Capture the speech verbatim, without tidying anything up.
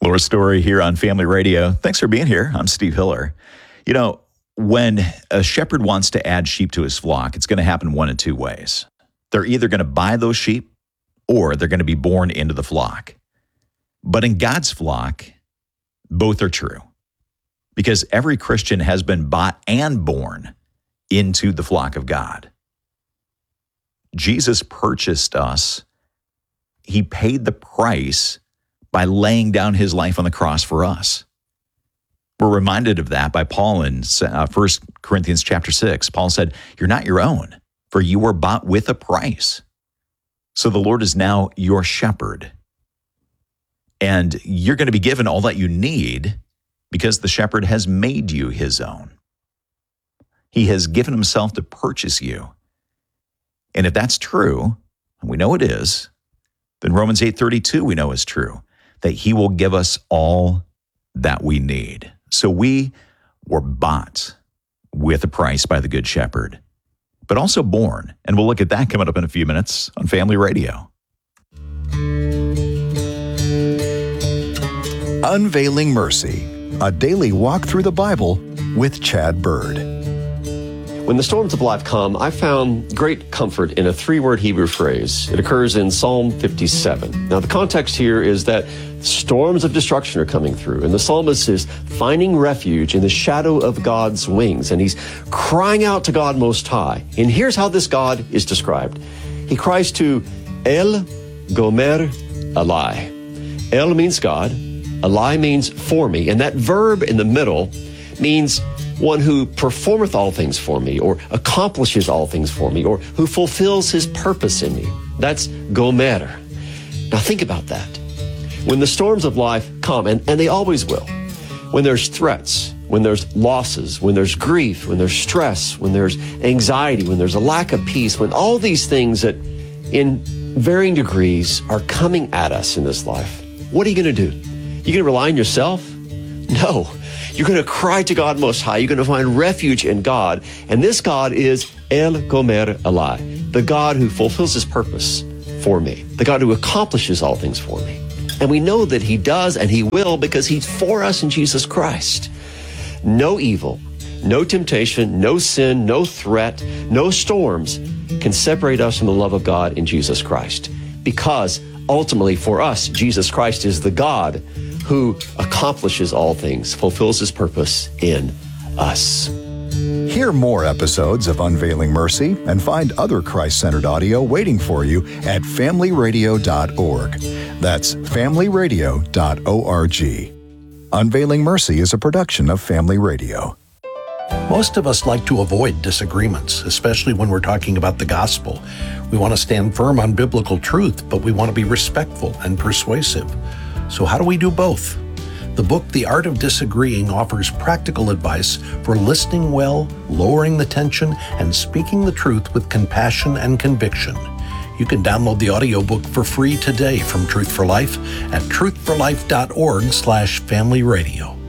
Laura Story here on Family Radio. Thanks for being here. I'm Steve Hiller. You know, when a shepherd wants to add sheep to his flock, it's going to happen one of two ways. They're either going to buy those sheep or they're going to be born into the flock. But in God's flock, both are true because every Christian has been bought and born into the flock of God. Jesus purchased us. He paid the price by laying down his life on the cross for us. We're reminded of that by Paul in uh, First Corinthians chapter six. Paul said, "You're not your own, for you were bought with a price." So the Lord is now your shepherd. And you're going to be given all that you need because the shepherd has made you his own. He has given himself to purchase you. And if that's true, and we know it is, then Romans eight thirty-two we know is true, that he will give us all that we need. So we were bought with a price by the Good Shepherd, but also born. And we'll look at that coming up in a few minutes on Family Radio. Unveiling Mercy, a daily walk through the Bible with Chad Bird. When the storms of life come, I found great comfort in a three-word Hebrew phrase. It occurs in Psalm fifty-seven. Now, the context here is that storms of destruction are coming through, and the psalmist is finding refuge in the shadow of God's wings, and he's crying out to God Most High. And here's how this God is described. He cries to El Gomer Elai. El means God, Elai means for me, and that verb in the middle means one who performeth all things for me, or accomplishes all things for me, or who fulfills his purpose in me. That's Gomer. Now think about that. When the storms of life come, and, and they always will, when there's threats, when there's losses, when there's grief, when there's stress, when there's anxiety, when there's a lack of peace, when all these things that in varying degrees are coming at us in this life, what are you going to do? You going to rely on yourself? No. You're going to cry to God Most High. You're going to find refuge in God. And this God is El Gomer Elai, the God who fulfills his purpose for me, the God who accomplishes all things for me. And we know that he does and he will because he's for us in Jesus Christ. No evil, no temptation, no sin, no threat, no storms can separate us from the love of God in Jesus Christ. Because ultimately for us, Jesus Christ is the God who accomplishes all things, fulfills his purpose in us. Hear more episodes of Unveiling Mercy and find other Christ-centered audio waiting for you at family radio dot org. That's family radio dot org. Unveiling Mercy is a production of Family Radio. Most of us like to avoid disagreements, especially when we're talking about the gospel. We want to stand firm on biblical truth, but we want to be respectful and persuasive. So how do we do both? The book, The Art of Disagreeing, offers practical advice for listening well, lowering the tension, and speaking the truth with compassion and conviction. You can download the audiobook for free today from Truth for Life at truth for life dot org slash family radio.